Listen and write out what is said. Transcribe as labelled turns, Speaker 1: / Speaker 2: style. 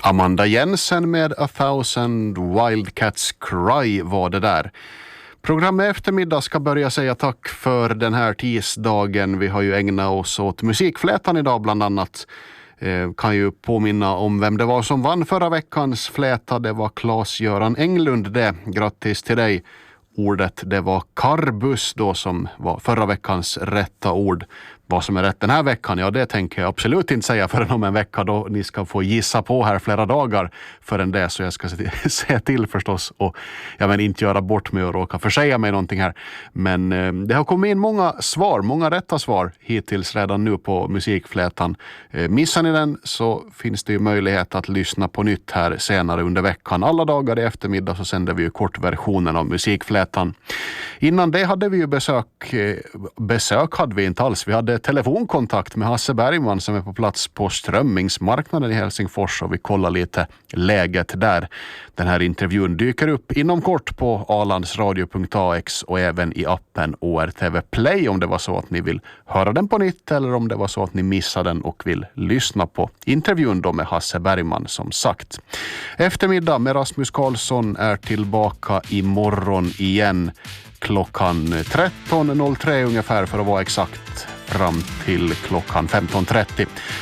Speaker 1: Amanda Jensen med A Thousand Wildcats Cry var det där. Programmet eftermiddag ska börja säga tack för den här tisdagen. Vi har ju ägnat oss åt musikflätan idag bland annat. Kan ju påminna om vem det var som vann förra veckans fläta. Det var Claes-Göran Englund det. Grattis till dig. Ordet det var karbus då som var förra veckans rätta ord. Vad som är rätt den här veckan, ja det tänker jag absolut inte säga förrän om en vecka då ni ska få gissa på här flera dagar förrän det, så jag ska se till förstås och jag vill inte göra bort mig och råka försäga mig någonting här. Men det har kommit in många svar, många rätta svar hittills redan nu på musikflätan. Missar ni den så finns det ju möjlighet att lyssna på nytt här senare under veckan. Alla dagar i eftermiddag så sänder vi ju kortversionen av musikflätan. Innan det hade vi ju besök hade vi inte alls. Vi hade telefonkontakt med Hasse Bergman som är på plats på strömmingsmarknaden i Helsingfors och vi kollar lite läget där. Den här intervjun dyker upp inom kort på alandsradio.ax och även i appen ORTV Play om det var så att ni vill höra den på nytt eller om det var så att ni missade den och vill lyssna på intervjun då med Hasse Bergman som sagt. Eftermiddag med Rasmus Karlsson är tillbaka imorgon igen klockan 13.03 ungefär för att vara exakt fram till klockan 15.30.